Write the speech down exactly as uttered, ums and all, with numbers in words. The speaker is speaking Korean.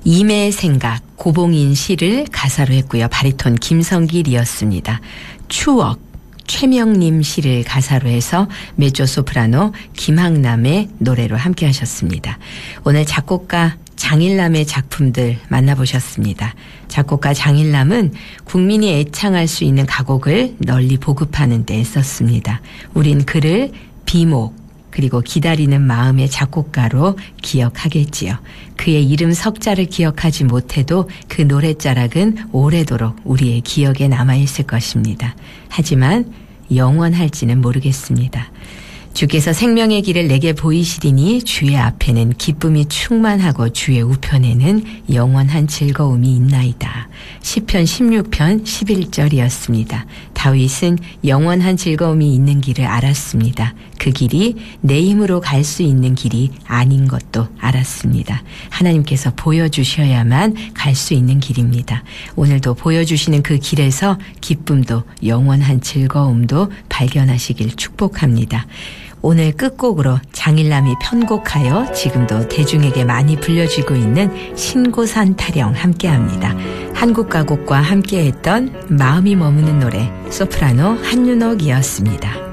임의 생각, 고봉인 시를 가사로 했고요. 바리톤 김성길이었습니다. 추억, 최명림 시를 가사로 해서 메조소프라노 김학남의 노래로 함께 하셨습니다. 오늘 작곡가 장일남의 작품들 만나보셨습니다. 작곡가 장일남은 국민이 애창할 수 있는 가곡을 널리 보급하는 데 애썼습니다. 우린 그를 비목, 그리고 기다리는 마음의 작곡가로 기억하겠지요. 그의 이름 석자를 기억하지 못해도 그 노랫자락은 오래도록 우리의 기억에 남아있을 것입니다. 하지만 영원할지는 모르겠습니다. 주께서 생명의 길을 내게 보이시리니 주의 앞에는 기쁨이 충만하고 주의 우편에는 영원한 즐거움이 있나이다. 시편 십육 편 십일 절이었습니다. 다윗은 영원한 즐거움이 있는 길을 알았습니다. 그 길이 내 힘으로 갈 수 있는 길이 아닌 것도 알았습니다. 하나님께서 보여주셔야만 갈 수 있는 길입니다. 오늘도 보여주시는 그 길에서 기쁨도 영원한 즐거움도 발견하시길 축복합니다. 오늘 끝곡으로 장일남이 편곡하여 지금도 대중에게 많이 불려지고 있는 신고산 타령 함께합니다. 한국 가곡과 함께했던 마음이 머무는 노래 소프라노 한윤옥이었습니다.